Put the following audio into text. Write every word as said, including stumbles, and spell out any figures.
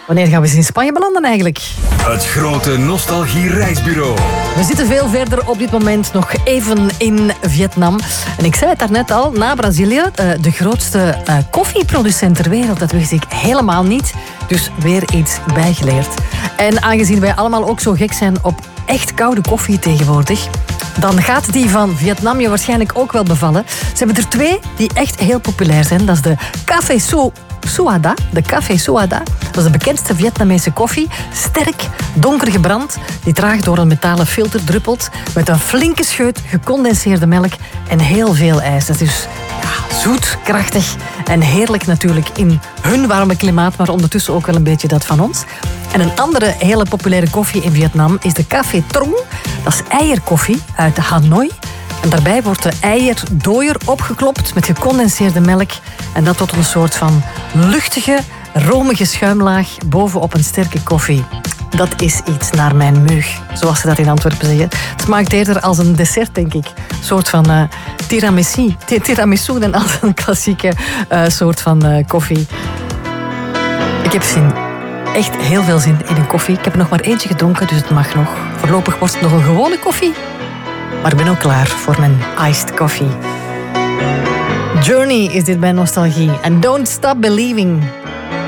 Wanneer gaan we eens in Spanje belanden eigenlijk? Het grote nostalgie-reisbureau. We zitten veel verder op dit moment nog even in Vietnam. En ik zei het daarnet al, na Brazilië, de grootste koffieproducent ter wereld. Dat wist ik helemaal niet. Dus weer iets bijgeleerd. En aangezien wij allemaal ook zo gek zijn op echt koude koffie tegenwoordig, dan gaat die van Vietnam je waarschijnlijk ook wel bevallen. Ze hebben er twee die echt heel populair zijn. Dat is de Café Su Suada. De Café Suada. Dat is de bekendste Vietnamese koffie. Sterk, donker gebrand. Die traag door een metalen filter druppelt. Met een flinke scheut gecondenseerde melk en heel veel ijs. Dat is dus ja, zoet, krachtig en heerlijk natuurlijk in hun warme klimaat, maar ondertussen ook wel een beetje dat van ons. En een andere hele populaire koffie in Vietnam is de Café Trong. Dat is eierkoffie uit Hanoi. En daarbij wordt de eierdooier opgeklopt met gecondenseerde melk. En dat tot een soort van luchtige, romige schuimlaag bovenop een sterke koffie. Dat is iets naar mijn meug, zoals ze dat in Antwerpen zeggen. Het smaakt eerder als een dessert, denk ik. Een soort van uh, tiramisu. Tiramisu dan als een klassieke uh, soort van uh, koffie. Ik heb zin. Echt heel veel zin in een koffie. Ik heb er nog maar eentje gedronken, dus het mag nog. Voorlopig wordt het nog een gewone koffie. Maar ik ben ook klaar voor mijn iced coffee. Journey is dit bij Nostalgie. And don't stop believing.